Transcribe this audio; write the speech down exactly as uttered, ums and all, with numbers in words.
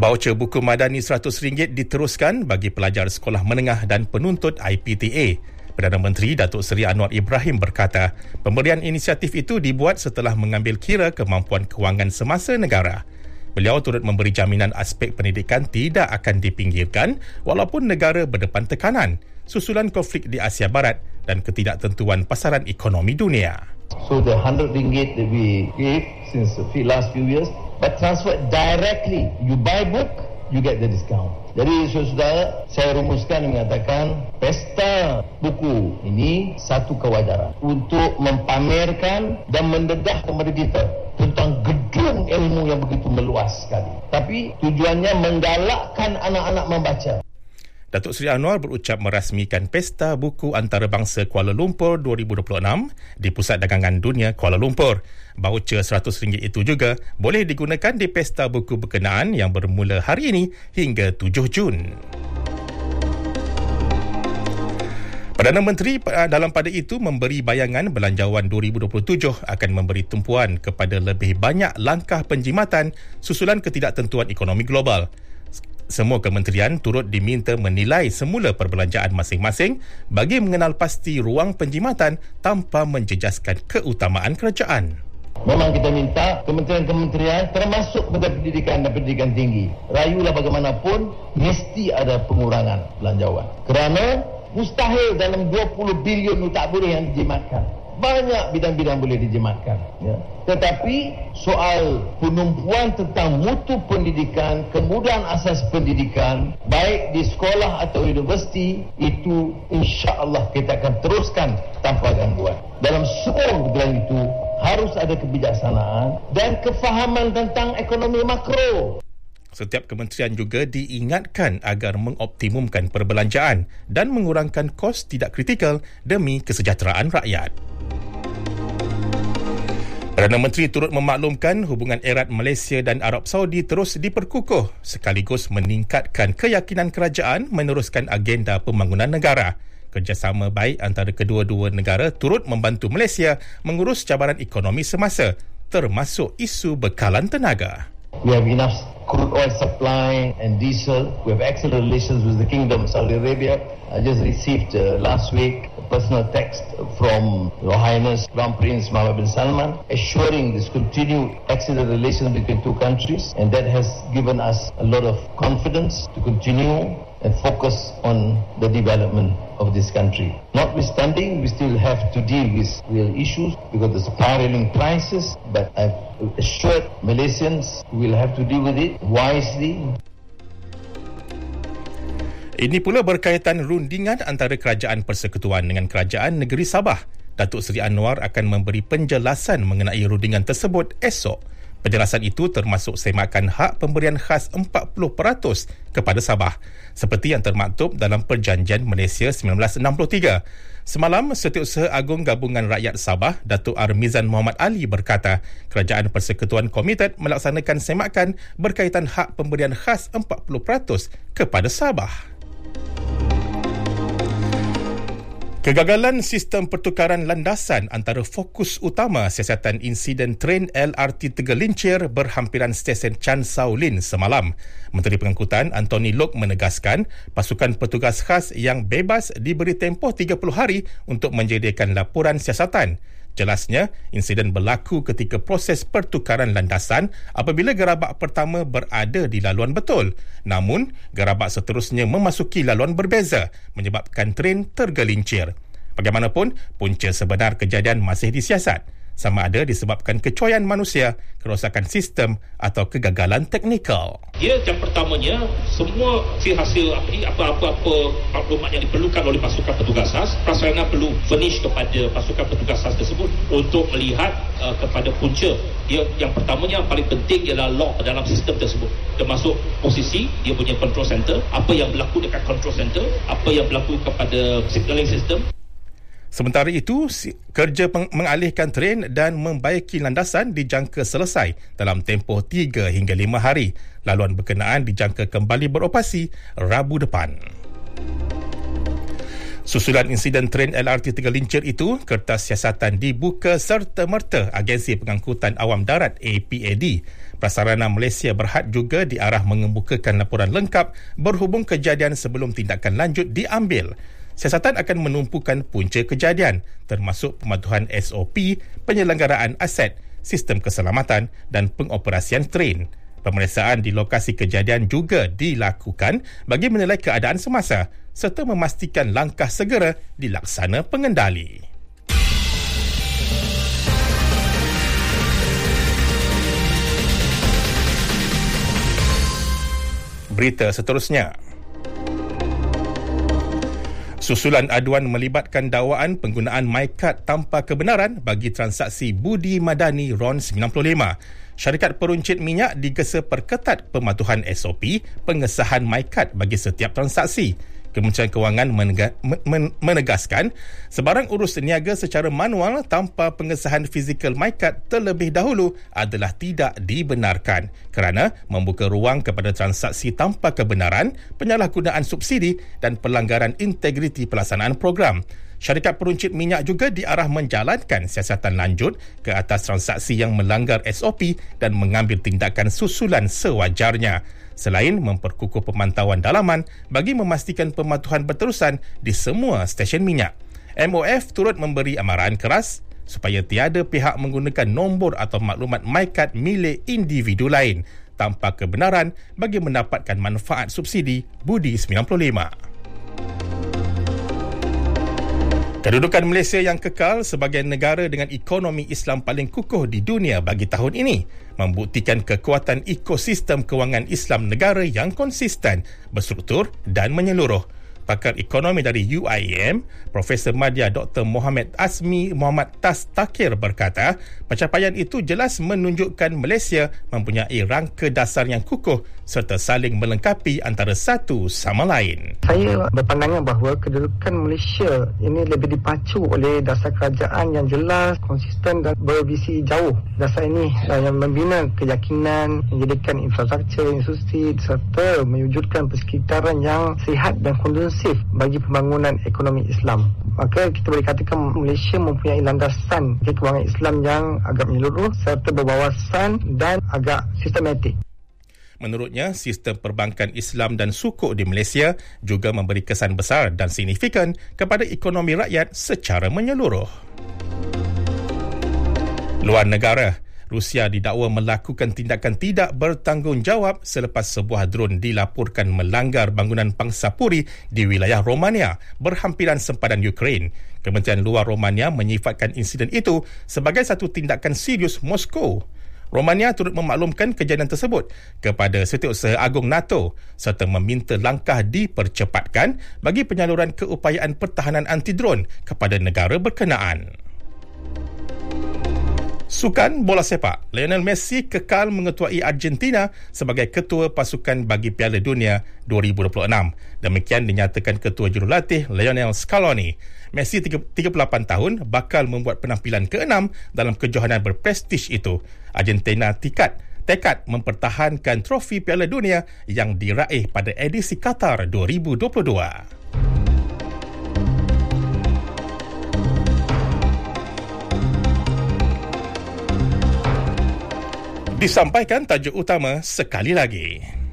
Baucer buku madani seratus ringgit diteruskan bagi pelajar sekolah menengah dan penuntut I P T A. Perdana Menteri Datuk Seri Anwar Ibrahim berkata, pemberian inisiatif itu dibuat setelah mengambil kira kemampuan kewangan semasa negara. Beliau turut memberi jaminan aspek pendidikan tidak akan dipinggirkan walaupun negara berdepan tekanan susulan konflik di Asia Barat dan ketidaktentuan pasaran ekonomi dunia. So the one hundred ringgit that we gave since the last few years, but transferred directly. You buy book, you get the discount. Jadi saudara, saya rumuskan mengatakan pesta buku ini satu kewajaran untuk mempamerkan dan mendedah kepada kita tentang gedung ilmu yang begitu meluas sekali. Tapi tujuannya menggalakkan anak-anak membaca. Datuk Seri Anwar berucap merasmikan Pesta Buku Antarabangsa Kuala Lumpur dua ribu dua puluh enam di Pusat Dagangan Dunia Kuala Lumpur. Baucer seratus ringgit itu juga boleh digunakan di Pesta Buku berkenaan yang bermula hari ini hingga tujuh Jun. Perdana Menteri dalam pada itu memberi bayangan Belanjawan dua ribu dua puluh tujuh akan memberi tumpuan kepada lebih banyak langkah penjimatan susulan ketidaktentuan ekonomi global. Semua kementerian turut diminta menilai semula perbelanjaan masing-masing bagi mengenal pasti ruang penjimatan tanpa menjejaskan keutamaan kerajaan. Memang kita minta kementerian-kementerian termasuk pada pendidikan dan pendidikan tinggi. Rayulah bagaimanapun, mesti ada pengurangan belanjawan. Kerana mustahil dalam dua puluh bilion itu tak boleh yang dijimatkan. Banyak bidang-bidang boleh dijimatkan. Ya. Tetapi soal penumpuan tentang mutu pendidikan, kemudahan asas pendidikan, baik di sekolah atau universiti, itu insya-Allah kita akan teruskan tanpa gangguan. Dalam semua bidang itu harus ada kebijaksanaan dan kefahaman tentang ekonomi makro. Setiap kementerian juga diingatkan agar mengoptimumkan perbelanjaan dan mengurangkan kos tidak kritikal demi kesejahteraan rakyat. Perdana Menteri turut memaklumkan hubungan erat Malaysia dan Arab Saudi terus diperkukuh sekaligus meningkatkan keyakinan kerajaan meneruskan agenda pembangunan negara. Kerjasama baik antara kedua-dua negara turut membantu Malaysia mengurus cabaran ekonomi semasa, termasuk isu bekalan tenaga. We have enough crude oil supply and diesel. We have excellent relations with the Kingdom of Saudi Arabia. I just received uh, last week a personal text from Your Highness Crown Prince Mohammed bin Salman assuring this continued excellent relations between two countries, and that has given us a lot of confidence to continue and focus on the development of this country. Notwithstanding, we still have to deal with real issues because there's spiraling prices, but I've assured Malaysians we will have to deal with it wisely. Ini pula berkaitan rundingan antara Kerajaan Persekutuan dengan Kerajaan Negeri Sabah. Datuk Seri Anwar akan memberi penjelasan mengenai rundingan tersebut esok. Penjelasan itu termasuk semakan hak pemberian khas empat puluh peratus kepada Sabah, seperti yang termaktub dalam Perjanjian Malaysia seribu sembilan ratus enam puluh tiga. Semalam, Setiausaha Agung Gabungan Rakyat Sabah, Datuk Armizan Muhammad Ali berkata, Kerajaan Persekutuan komited melaksanakan semakan berkaitan hak pemberian khas empat puluh peratus kepada Sabah. Kegagalan sistem pertukaran landasan antara fokus utama siasatan insiden tren L R T Tergelincir berhampiran stesen Chan Sao Lin semalam. Menteri Pengangkutan Anthony Loke menegaskan pasukan petugas khas yang bebas diberi tempoh tiga puluh hari untuk menjadikan laporan siasatan. Jelasnya, insiden berlaku ketika proses pertukaran landasan apabila gerabak pertama berada di laluan betul. Namun, gerabak seterusnya memasuki laluan berbeza menyebabkan tren tergelincir. Bagaimanapun, punca sebenar kejadian masih disiasat. Sama ada disebabkan kecoyan manusia, kerosakan sistem atau kegagalan teknikal. Dia yang pertamanya, semua hasil apa-apa maklumat yang diperlukan oleh pasukan petugas khas, Prasarana perlu furnish kepada pasukan petugas khas tersebut untuk melihat uh, kepada punca. Dia yang pertamanya yang paling penting ialah log dalam sistem tersebut, termasuk posisi dia punya control center, apa yang berlaku dekat control center, apa yang berlaku kepada signaling system. Sementara itu, kerja mengalihkan tren dan membaiki landasan dijangka selesai dalam tempoh tiga hingga lima hari. Laluan berkenaan dijangka kembali beroperasi Rabu depan. Susulan insiden tren L R T Tergelincir itu, kertas siasatan dibuka serta-merta Agensi Pengangkutan Awam Darat A P A D. Prasarana Malaysia Berhad juga diarah mengemukakan laporan lengkap berhubung kejadian sebelum tindakan lanjut diambil. Siasatan akan menumpukan punca kejadian termasuk pematuhan S O P, penyelenggaraan aset, sistem keselamatan dan pengoperasian train. Pemeriksaan di lokasi kejadian juga dilakukan bagi menilai keadaan semasa serta memastikan langkah segera dilaksana pengendali. Berita seterusnya. Susulan aduan melibatkan dakwaan penggunaan MyCard tanpa kebenaran bagi transaksi Budi Madani R O N sembilan puluh lima. Syarikat peruncit minyak digesa perketat pematuhan S O P pengesahan MyCard bagi setiap transaksi. Kementerian Kewangan menega, men, menegaskan sebarang urus niaga secara manual tanpa pengesahan fizikal MyCard terlebih dahulu adalah tidak dibenarkan kerana membuka ruang kepada transaksi tanpa kebenaran, penyalahgunaan subsidi dan pelanggaran integriti pelaksanaan program. Syarikat peruncit minyak juga diarah menjalankan siasatan lanjut ke atas transaksi yang melanggar S O P dan mengambil tindakan susulan sewajarnya. Selain memperkukuh pemantauan dalaman bagi memastikan pematuhan berterusan di semua stesen minyak. M O F turut memberi amaran keras supaya tiada pihak menggunakan nombor atau maklumat MyCard milik individu lain tanpa kebenaran bagi mendapatkan manfaat subsidi Budi sembilan puluh lima. Kedudukan Malaysia yang kekal sebagai negara dengan ekonomi Islam paling kukuh di dunia bagi tahun ini membuktikan kekuatan ekosistem kewangan Islam negara yang konsisten, berstruktur dan menyeluruh. Pakar ekonomi dari U I A M, Profesor Madya Doktor Mohamed Azmi Muhammad Tas Takir berkata, pencapaian itu jelas menunjukkan Malaysia mempunyai rangka dasar yang kukuh serta saling melengkapi antara satu sama lain. Saya berpandangan bahawa kedudukan Malaysia ini lebih dipacu oleh dasar kerajaan yang jelas, konsisten dan bervisi jauh. Dasar ini yang membina keyakinan, menjadikan infrastruktur, institusi serta mewujudkan persekitaran yang sihat dan kondusif bagi pembangunan ekonomi Islam. Maka kita boleh katakan Malaysia mempunyai landasan kewangan Islam yang agak menyeluruh serta berwawasan dan agak sistematik. Menurutnya, sistem perbankan Islam dan sukuk di Malaysia juga memberi kesan besar dan signifikan kepada ekonomi rakyat secara menyeluruh. Luar negara, Rusia didakwa melakukan tindakan tidak bertanggungjawab selepas sebuah drone dilaporkan melanggar bangunan pangsapuri di wilayah Romania berhampiran sempadan Ukraine. Kementerian Luar Romania menyifatkan insiden itu sebagai satu tindakan serius Moskow. Romania turut memaklumkan kejadian tersebut kepada Setiausaha Agung NATO serta meminta langkah dipercepatkan bagi penyaluran keupayaan pertahanan anti-drone kepada negara berkenaan. Sukan bola sepak, Lionel Messi kekal mengetuai Argentina sebagai ketua pasukan bagi Piala Dunia dua ribu dua puluh enam. Demikian dinyatakan ketua jurulatih Lionel Scaloni. Messi tiga puluh lapan tahun bakal membuat penampilan keenam dalam kejohanan berprestij itu. Argentina tikat tekad mempertahankan trofi Piala Dunia yang diraih pada edisi Qatar dua ribu dua puluh dua. Disampaikan tajuk utama sekali lagi.